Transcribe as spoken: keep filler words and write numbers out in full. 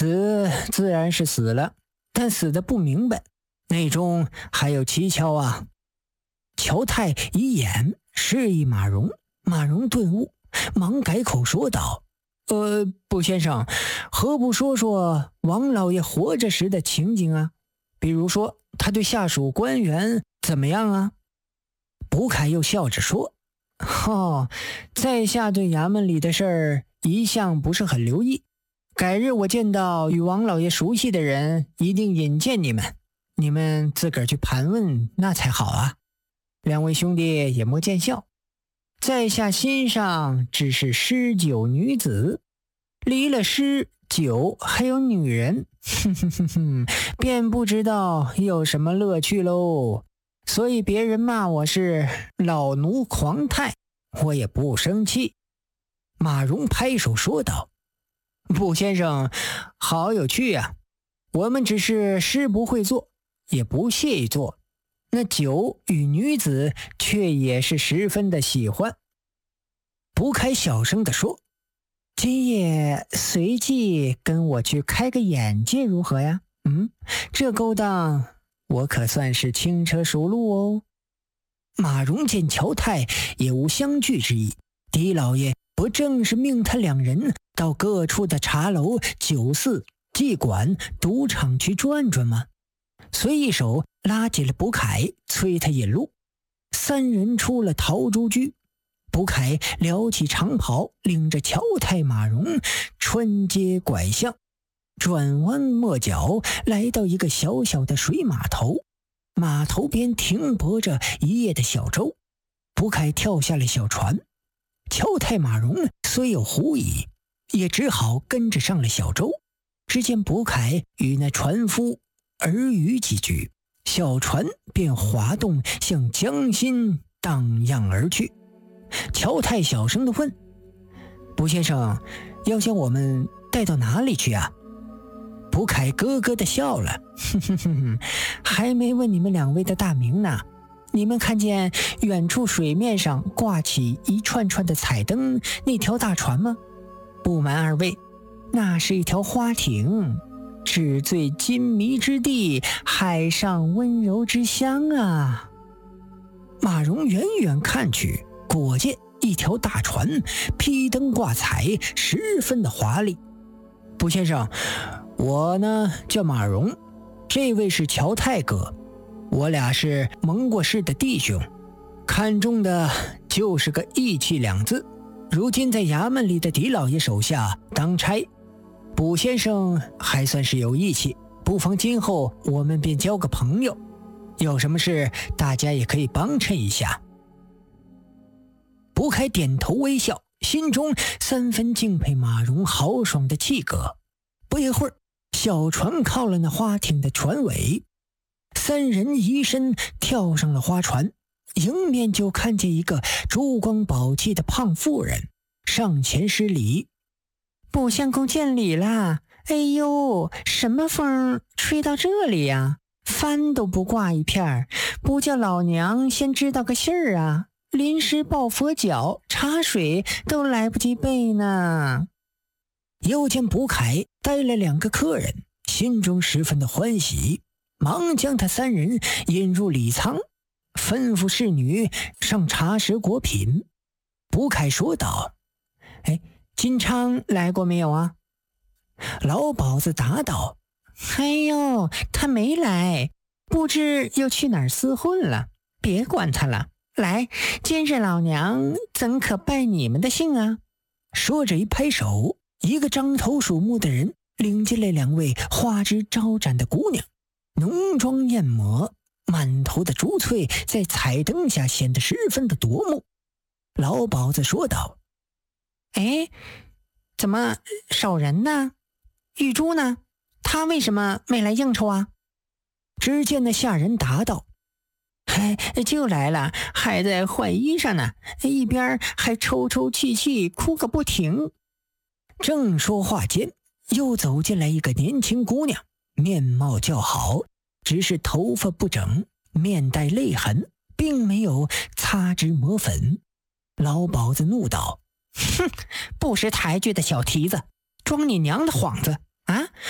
死自然是死了，但死得不明白，内中还有蹊跷啊。乔太以眼示意马荣，马荣顿悟，忙改口说道：呃，卜先生，何不说说王老爷活着时的情景啊？比如说他对下属官员怎么样啊？卜凯又笑着说：哦，在下对衙门里的事儿一向不是很留意，改日我见到与王老爷熟悉的人，一定引荐你们，你们自个儿去盘问那才好啊。两位兄弟也莫见笑，在下心上只是诗酒女子，离了诗酒还有女人，哼哼哼哼，便不知道有什么乐趣喽。所以别人骂我是老奴狂态，我也不生气。马荣拍手说道：卜先生好有趣啊，我们只是诗不会做，也不屑于做，那酒与女子却也是十分的喜欢。卜凯小声地说：今夜随即跟我去开个眼界如何呀？嗯，这勾当我可算是轻车熟路哦。马荣见乔太也无相拒之意，狄老爷不正是命他两人到各处的茶楼、酒肆、妓馆、赌场去转转吗？随一手拉起了卜凯，催他引路。三人出了陶朱居，卜凯撩起长袍，领着乔太、马荣穿街拐巷，转弯抹角，来到一个小小的水码头。码头边停泊着一叶的小舟，卜凯跳下了小船。乔太、马荣虽有狐疑，也只好跟着上了小舟。只见卜凯与那船夫耳语几句，小船便滑动向江心荡漾而去。乔太小声地问：卜先生，要将我们带到哪里去啊？卜凯咯咯地笑了，哼哼哼哼，还没问你们两位的大名呢。你们看见远处水面上挂起一串串的彩灯那条大船吗？不瞒二位，那是一条花艇，纸醉金迷之地，海上温柔之乡啊。马荣远远看去，果见一条大船，披灯挂彩，十分的华丽。卜先生，我呢叫马荣，这位是乔太哥，我俩是盟过誓的弟兄，看中的就是个义气两字。如今在衙门里的狄老爷手下当差，卜先生还算是有义气，不妨今后我们便交个朋友，有什么事大家也可以帮衬一下。卜凯点头微笑，心中三分敬佩马荣豪爽的气格。不一会儿，小船靠了那花艇的船尾，三人移身跳上了花船，迎面就看见一个珠光宝气的胖妇人上前施礼：卜相公见礼啦！哎呦，什么风吹到这里呀？帆都不挂一片，不叫老娘先知道个信儿啊！临时抱佛脚，茶水都来不及备呢。又见卜凯带了两个客人，心中十分的欢喜，忙将他三人引入礼舱，吩咐侍女上茶食果品。卜凯说道：哎，金昌来过没有啊？老鸨子答道：哎呦，他没来，不知又去哪儿厮混了，别管他了。来，今日老娘怎可拜你们的姓啊？说着一拍手，一个獐头鼠目的人领进来两位花枝招展的姑娘，浓妆艳抹，满头的珠翠在彩灯下显得十分的夺目。老鸨子说道：哎，怎么少人呢？玉珠呢？他为什么没来应酬啊？只见那下人答道：哎，就来了，还在换衣裳呢，一边还抽抽泣泣，哭个不停。正说话间，又走进来一个年轻姑娘，面貌较好，只是头发不整，面带泪痕，并没有擦脂抹粉。老鸨子怒道：哼，不识抬举的小蹄子，装你娘的幌子！